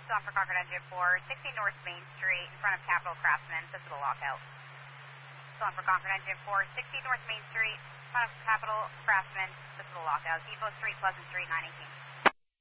still on for Concord Engine 4, 60 North Main Street, in front of Capital Craftsman, visible lockout. Still on for Concord Engine 4, 60 North Main Street, in front of Capital Craftsman, visible lockout. Depot Street, Pleasant Street, 918.